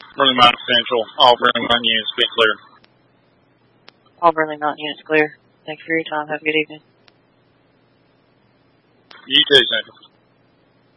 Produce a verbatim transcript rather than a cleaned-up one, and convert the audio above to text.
Burley Mountain Central, all Burley Mountain units be clear. All Burley Mountain units clear. Thank you for your time. Have a good evening. You too, Central.